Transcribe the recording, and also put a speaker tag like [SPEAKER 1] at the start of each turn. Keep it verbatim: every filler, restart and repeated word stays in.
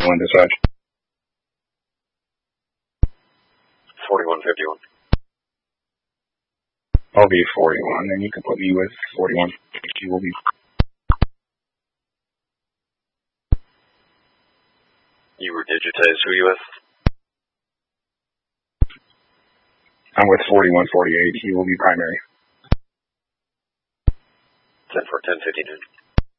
[SPEAKER 1] Island dispatch.
[SPEAKER 2] forty-one fifty-one.
[SPEAKER 1] I'll be forty-one, and you can put me with forty-one. You will be.
[SPEAKER 2] You were digitized. Who are you with?
[SPEAKER 1] I'm with forty-one forty-eight. He will be primary.
[SPEAKER 2] ten for ten fifty-nine.